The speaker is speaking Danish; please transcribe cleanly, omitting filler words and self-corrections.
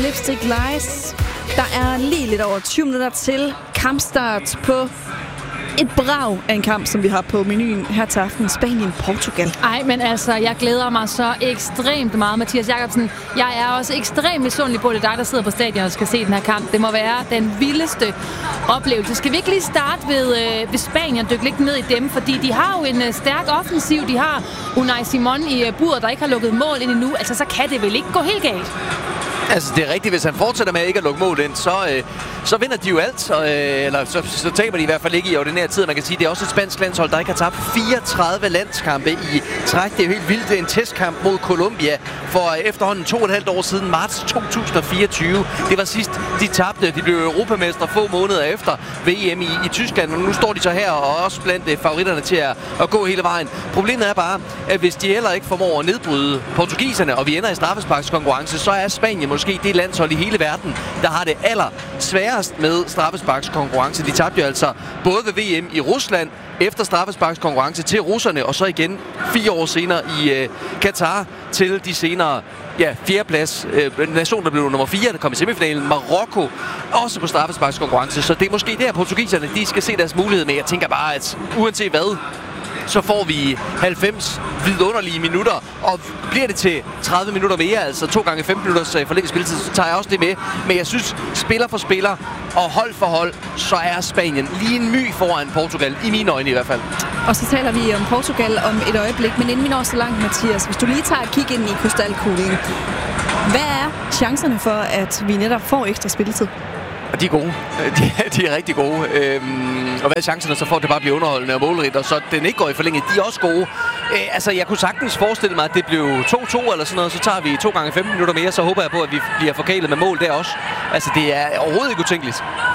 Lipstick Lies. Der er lige lidt over 20 minutter til kampstart på et brag af en kamp, som vi har på menuen her til aften. Spanien-Portugal. Ej, men altså, jeg glæder mig så ekstremt meget, Mathias Jakobsen. Jeg er også ekstremt misundelig på, at det er dig, der sidder på stadion og skal se den her kamp. Det må være den vildeste oplevelse. Skal vi ikke lige starte ved Spanien og dykke lidt ned i dem? Fordi de har jo en stærk offensiv. De har Unai Simon i buret, der ikke har lukket mål ind endnu. Altså, så kan det vel ikke gå helt galt? Altså, det er rigtigt. Hvis han fortsætter med ikke at lukke mål ind, så vinder de jo alt. Eller så taber de i hvert fald ikke i ordinær tid. Man kan sige, det er også et spansk landshold, der ikke har tabt 34 landskampe i træk. Det er jo helt vildt. Det er en testkamp mod Colombia for efterhånden 2,5 år siden, marts 2024. Det var sidst, de tabte. De blev europamestre få måneder efter VM i Tyskland. Og nu står de så her og også blandt favoritterne til at gå hele vejen. Problemet er bare, at hvis de heller ikke formår at nedbryde portugiserne, og vi ender i straffesparkskonkurrence, så er Spanien måske det landshold i hele verden, der har det sværest med straffesparkskonkurrence. De tabte jo altså både ved VM i Rusland efter straffesparkskonkurrence til russerne, og så igen 4 år senere i Katar til de senere fjerdeplads. Nation, der blev nummer 4, der kom i semifinalen. Marokko også på straffesparkskonkurrence, så det er måske der portugiserne, de skal se deres mulighed med. Jeg tænker bare, at uanset hvad, så får vi 90 vidunderlige minutter, og bliver det til 30 minutter mere, altså 2 gange 15 minutters forlænget spilletid, så tager jeg også det med. Men jeg synes, spiller for spiller og hold for hold, så er Spanien lige en my foran Portugal, i mine øjne i hvert fald. Og så taler vi om Portugal om et øjeblik, men inden vi når så langt, Mathias, hvis du lige tager et kig ind i krystalkuglen, hvad er chancerne for, at vi netop får ekstra spilletid? De er gode. De er rigtig gode. Og hvad er chancerne så for, at det bare bliver underholdende og målrigt, og så den ikke går i forlænget? De er også gode. Altså, jeg kunne sagtens forestille mig, at det blev 2-2 eller sådan noget. Så tager vi 2 gange 15 minutter mere, så håber jeg på, at vi bliver forkælet med mål der også. Altså, det er overhovedet ikke utænkeligt.